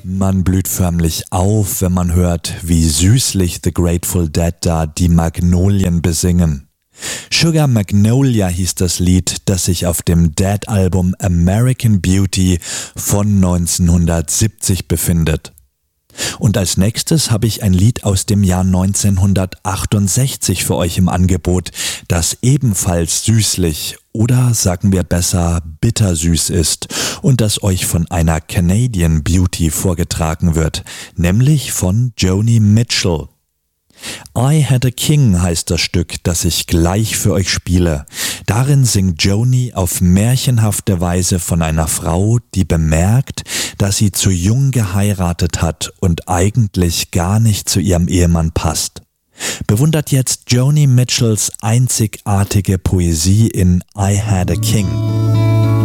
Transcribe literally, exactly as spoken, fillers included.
Man blüht förmlich auf, wenn man hört, wie süßlich The Grateful Dead da die Magnolien besingen. Sugar Magnolia hieß das Lied, das sich auf dem Dead-Album American Beauty von neunzehnhundertsiebzig befindet. Und als nächstes habe ich ein Lied aus dem Jahr neunzehnhundertachtundsechzig für euch im Angebot, das ebenfalls süßlich oder sagen wir besser bittersüß ist und das euch von einer Canadian Beauty vorgetragen wird, nämlich von Joni Mitchell. I Had a King heißt das Stück, das ich gleich für euch spiele. Darin singt Joni auf märchenhafte Weise von einer Frau, die bemerkt, dass sie zu jung geheiratet hat und eigentlich gar nicht zu ihrem Ehemann passt. Bewundert jetzt Joni Mitchells einzigartige Poesie in I Had a King.